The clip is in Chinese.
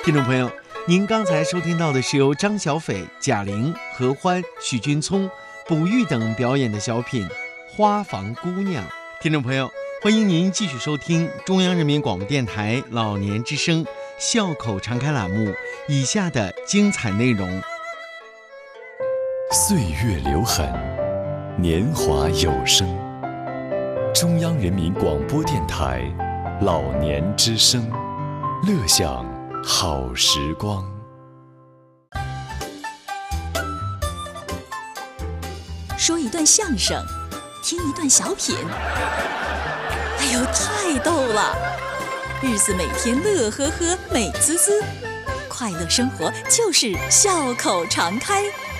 听众朋友，您刚才收听到的是由张小斐、贾玲、何欢、许君聪、卜玉等表演的小品《花房姑娘》。听众朋友，欢迎您继续收听中央人民广播电台老年之声笑口常开栏目以下的精彩内容。 岁月留痕，年华有声。中央人民广播电台老年之声，乐享好时光。 说一段相声，听一段小品，哎呦，太逗了！日子每天乐呵呵，美滋滋，快乐生活就是笑口常开。